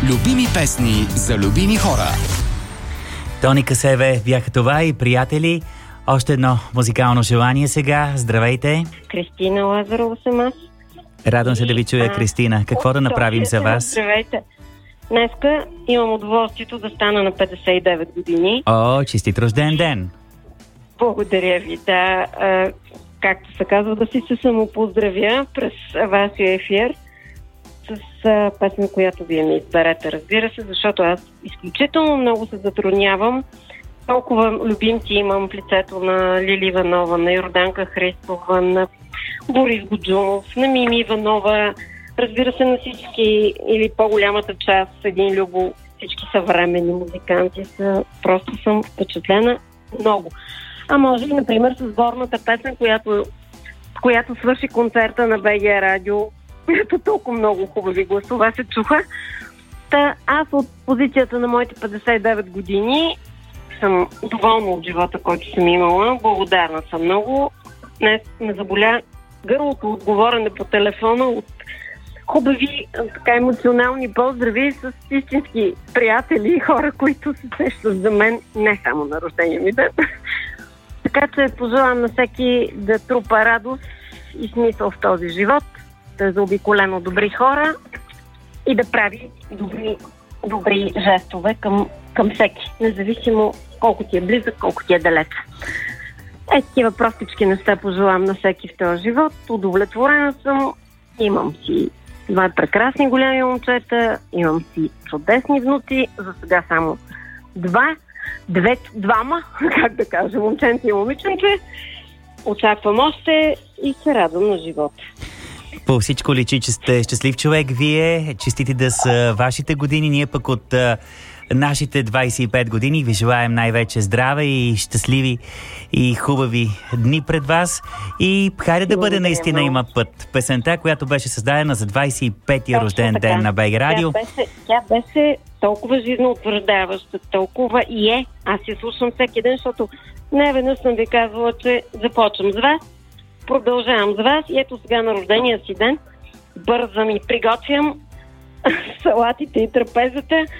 Любими песни за любими хора. Тони Касеве бяха това и приятели. Още едно музикално желание сега. Здравейте! Кристина Лазарова съм аз. Радвам се да ви чуя, Кристина. Какво да направим за вас? Здравейте! Днеска имам удоволствието да стана на 59 години. О, честит рожден ден! Благодаря ви, да. Както се казва, да си се самопоздравя през вашия ефир с песен, която вие ми изберете, разбира се, защото аз изключително много се затруднявам. Толкова любимци имам в лицето на Лили Иванова, на Йорданка Христова, на Борис Годжунов, на Мими Иванова, разбира се, на всички или по-голямата част, един Любо, всички съвременни музиканти просто съм впечатлена много. А може би, например, с горната песен, която свърши концерта на БГ Радио, която толкова много хубави гласове се чуха. Та аз от позицията на моите 59 години съм доволна от живота, който съм имала. Благодарна съм много. Днес ме заболя гърлото от говорене по телефона, от хубави, така емоционални поздрави с истински приятели и хора, които се сещат за мен не само на рождения ми ден. Така че пожелавам на всеки да трупа радост и смисъл в този живот, да е заобиколен от добри хора и да прави добри жестове към всеки, независимо колко ти е близък, колко ти е далеч. Такива простички неща пожелавам на всеки в този живот. Удовлетворена съм. Имам си два прекрасни голями момчета, имам си чудесни внуци, за сега само двама, как да кажа, момченце и момиченце. Очаквам още и се радвам на живота. По всичко личи, че сте щастлив човек вие. Честити да са вашите години. Ние пък от нашите 25 години ви желаем най-вече здраве и щастливи и хубави дни пред вас. И хайде да бъде наистина има път. Песента, която беше създадена за 25-я рожден ден на БГ Радио. Тя беше толкова жизнеутвърждаваща, толкова и е. Аз я слушам всеки ден, защото не веднъж съм ви казвала, че започвам с вас, продължавам с вас и ето сега на рождения си ден бързам и приготвям салатите и трапезата.